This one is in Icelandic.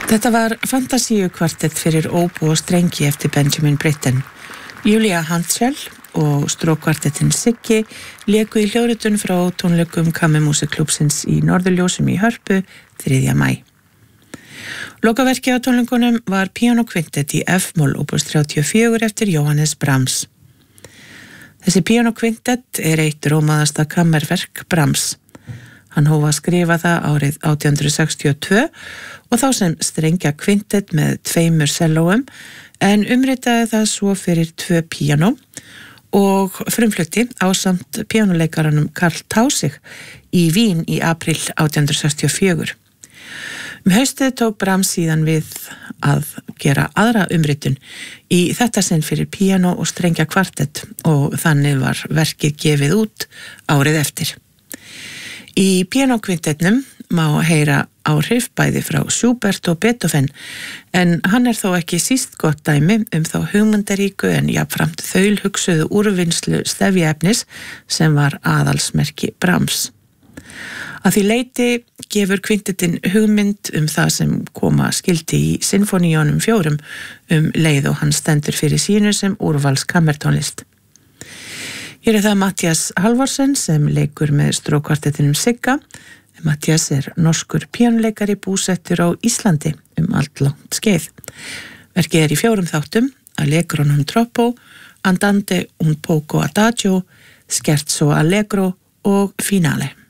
Þetta var fantasíukvartett fyrir óbú og strengi eftir Benjamin Britten. Julia Handschell og strókkvartettin Siggi léku í hljóðritun frá tónleikum Kammermusikklúbbsins í Norðurljósum í Hörpu 3. maí. Lokaverki á tónleikunum var píanókvintett í F-moll opus 34 eftir Johannes Brahms. Þessi píanókvintett eitt rómaðasta kammerverk Brahms. Hann hóf að skrifa það árið 1862 og þá sem strengja kvintett með 2 sellóum en umritaði það svo fyrir 2 píanó og frumflutti ásamt píanóleikaranum Karl Tausig í Vín í apríl 1864. Haustið tók Brahms síðan við að gera aðra umritun í þetta sinn fyrir píanó og strengja kvartett og þannig var verkið gefið út árið eftir. Í píanókvintetnum má heyra áhrif bæði frá Schubert og Beethoven en hann þó ekki síst gott dæmi þá hugmyndaríku en jafnframt þaulhugsuðu úrvinnslu stefjaefnis sem var aðalsmerki Brahms. Að því leyti gefur kvintettin hugmynd það sem koma skildi í sinfoníunum 4 leið og hann stendur fyrir sínu sem úrvalskammertónlist. Hér það Mattias Halvorsen sem leikur með strókkvartettinum Sigga. Mattias norskur píanóleikari búsettur á Íslandi allt langt skeið. Verkið í 4 þáttum, Allegro non troppo, Andante un poco adagio, Scherzo allegro og Finale.